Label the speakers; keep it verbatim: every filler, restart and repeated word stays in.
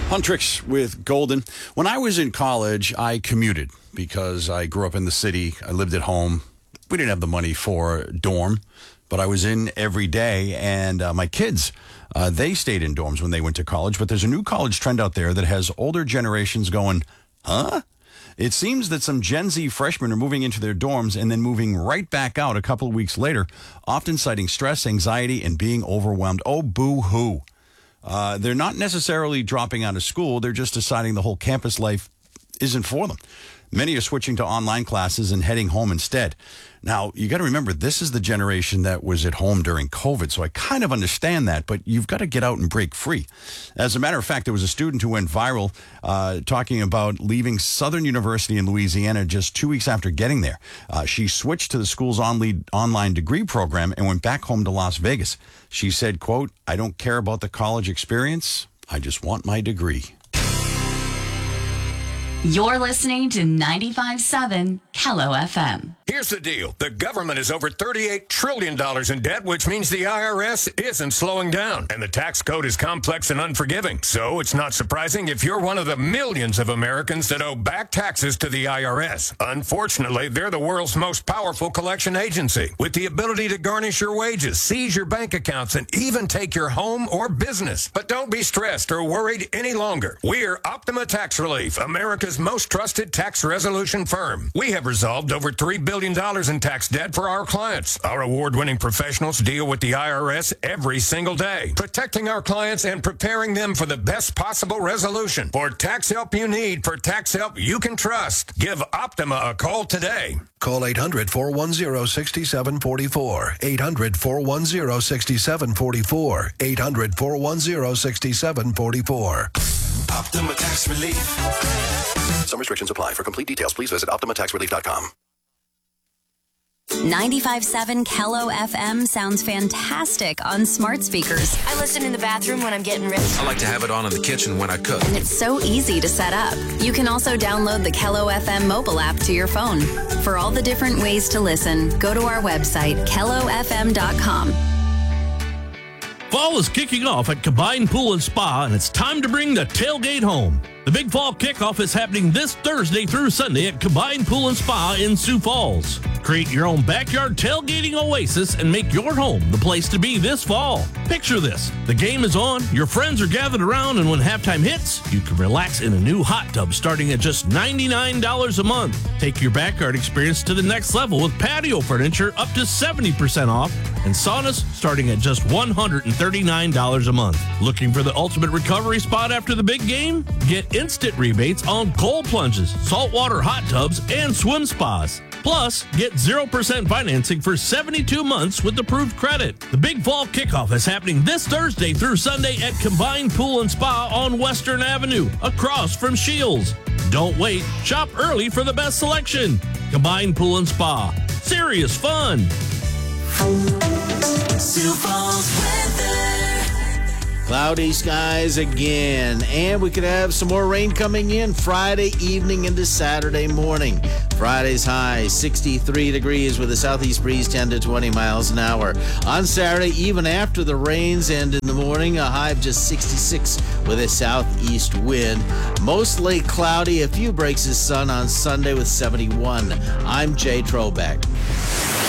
Speaker 1: Huntrix with Golden. When I was in college, I commuted because I grew up in the city. I lived at home. We didn't have the money for a dorm, but I was in every day. And uh, my kids, uh, they stayed in dorms when they went to college. But there's a new college trend out there that has older generations going, huh? It seems that some Gen Z freshmen are moving into their dorms and then moving right back out a couple of weeks later, often citing stress, anxiety, and being overwhelmed. Oh, boo-hoo. Uh, they're not necessarily dropping out of school. They're just deciding the whole campus life isn't for them. Many are switching to online classes and heading home instead. Now, you got to remember, this is the generation that was at home during COVID, so I kind of understand that, but you've got to get out and break free. As a matter of fact, there was a student who went viral uh, talking about leaving Southern University in Louisiana just two weeks after getting there. Uh, she switched to the school's on- online degree program and went back home to Las Vegas. She said, quote, "I don't care about the college experience. I just want my degree."
Speaker 2: You're listening to ninety-five point seven Kello F M.
Speaker 3: Here's the deal. The government is over thirty-eight trillion dollars in debt, which means the I R S isn't slowing down. And the tax code is complex and unforgiving. So it's not surprising if you're one of the millions of Americans that owe back taxes to the I R S. Unfortunately, they're the world's most powerful collection agency, with the ability to garnish your wages, seize your bank accounts, and even take your home or business. But don't be stressed or worried any longer. We're Optima Tax Relief, America's most trusted tax resolution firm. We have resolved over three billion dollars in tax debt for our clients. Our award-winning professionals deal with the I R S every single day, protecting our clients and preparing them for the best possible resolution. For tax help you need, for tax help you can trust, give Optima a call today.
Speaker 4: Call eight hundred, four one zero, six seven four four. eight hundred, four one zero, six seven four four. eight hundred, four one zero, six seven four four.
Speaker 5: Optima Tax Relief.
Speaker 4: Some restrictions apply. For complete details, please visit optima tax relief dot com.
Speaker 6: ninety-five point seven Kello F M sounds fantastic on smart speakers.
Speaker 7: I listen in the bathroom when I'm getting ready.
Speaker 5: I like to have it on in the kitchen when I cook.
Speaker 6: And it's so easy to set up. You can also download the Kello F M mobile app to your phone. For all the different ways to listen, go to our website, kello f m dot com.
Speaker 8: Fall is kicking off at Combined Pool and Spa, and it's time to bring the tailgate home. The Big Fall Kickoff is happening this Thursday through Sunday at Combined Pool and Spa in Sioux Falls. Create your own backyard tailgating oasis and make your home the place to be this fall. Picture this. The game is on, your friends are gathered around, and when halftime hits, you can relax in a new hot tub starting at just ninety-nine dollars a month. Take your backyard experience to the next level with patio furniture up to seventy percent off and saunas starting at just one hundred thirty-nine dollars a month. Looking for the ultimate recovery spot after the big game? Get instant rebates on cold plunges, saltwater hot tubs, and swim spas. Plus, get zero percent financing for seventy-two months with approved credit. The Big Fall Kickoff is happening this Thursday through Sunday at Combined Pool and Spa on Western Avenue, across from Shields. Don't wait. Shop early for the best selection. Combined Pool and Spa. Serious fun.
Speaker 5: Sioux Falls weather.
Speaker 9: Cloudy skies again, and we could have some more rain coming in Friday evening into Saturday morning. Friday's high, sixty-three degrees with a southeast breeze, ten to twenty miles an hour. On Saturday, even after the rains and in the morning, a high of just sixty-six with a southeast wind. Mostly cloudy, a few breaks of sun on Sunday with seventy-one. I'm Jay Trobeck.